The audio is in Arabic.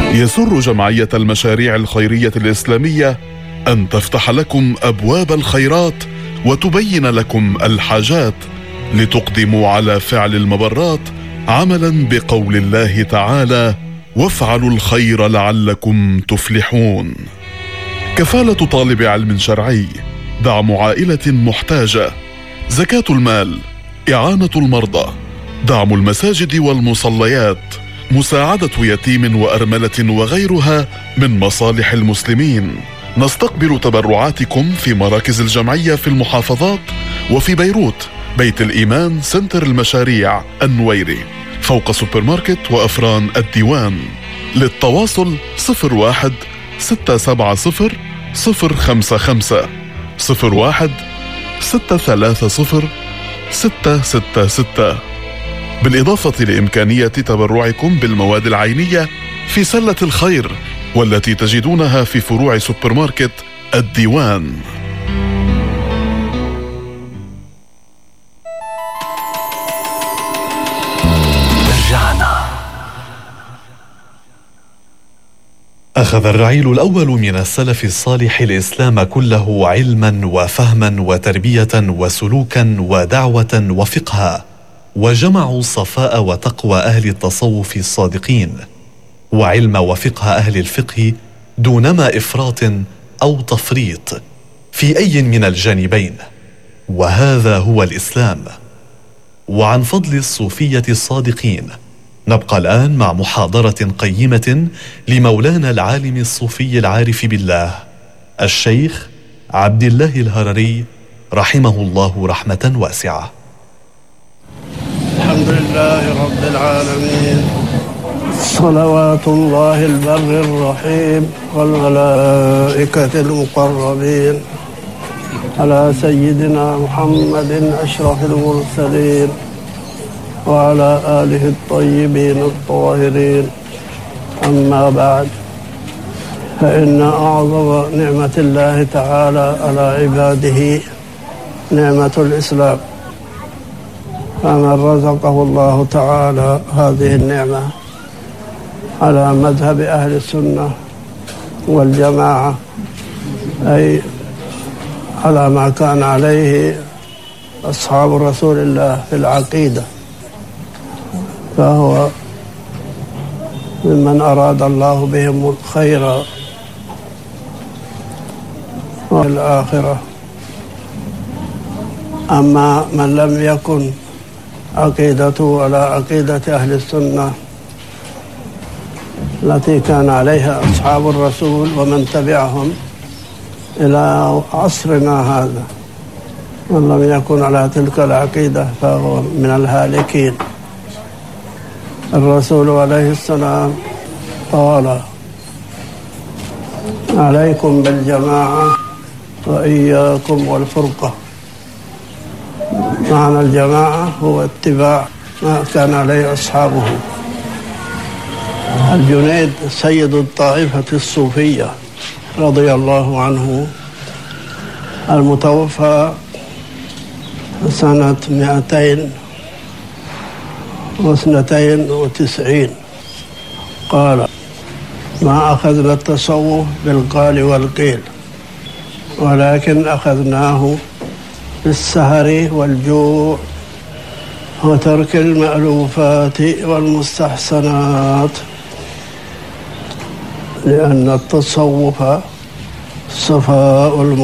يسر جمعية المشاريع الخيرية الإسلامية أن تفتح لكم أبواب الخيرات وتبين لكم الحاجات لتقدموا على فعل المبرات، عملا بقول الله تعالى: وافعلوا الخير لعلكم تفلحون. كفالة طالب علم شرعي، دعم عائلة محتاجة، زكاة المال، إعانة المرضى، دعم المساجد والمصليات، مساعدة يتيم وأرملة وغيرها من مصالح المسلمين. نستقبل تبرعاتكم في مراكز الجمعية في المحافظات وفي بيروت، بيت الإيمان، سنتر المشاريع النويري، فوق سوبر ماركت وأفران الديوان. للتواصل 01 670 055 01 630 666، بالإضافة لإمكانية تبرعكم بالمواد العينية في سلة الخير، والتي تجدونها في فروع سوبر ماركت الديوان. أخذ الرعيل الأول من السلف الصالح الإسلام كله علما وفهما وتربية وسلوكا ودعوة وفقها، وجمعوا صفاء وتقوى أهل التصوف الصادقين وعلم وفقه أهل الفقه دونما إفراط أو تفريط في أي من الجانبين، وهذا هو الإسلام. وعن فضل الصوفية الصادقين نبقى الآن مع محاضرة قيمة لمولانا العالم الصوفي العارف بالله الشيخ عبد الله الهرري رحمه الله رحمة واسعة. الحمد لله رب العالمين، صلوات الله البر الرحيم والملائكة المقربين على سيدنا محمد أشرف المرسلين وعلى آله الطيبين الطاهرين. أما بعد، فإن أعظم نعمة الله تعالى على عباده نعمة الإسلام، فمن رزقه الله تعالى هذه النعمة على مذهب أهل السنة والجماعة، أي على ما كان عليه أصحاب رسول الله في العقيدة، فهو ممن أراد الله بهم الخير والآخرة. أما من لم يكن عقيدته على عقيدة أهل السنة التي كان عليها أصحاب الرسول ومن تبعهم إلى عصرنا هذا، من لم يكن على تلك العقيدة فهو من الهالكين. الرسول عليه السلام قال: عليكم بالجماعة وإياكم والفرقة. معنى الجماعة هو اتباع ما كان عليه أصحابه. الجنيد سيد الطائفة الصوفية رضي الله عنه، المتوفى سنة 292، قال: ما أخذنا التصوف بالقال والقيل، ولكن أخذناه بالسهر والجوع وترك المألوفات والمستحسنات، لأن التصوف صفاء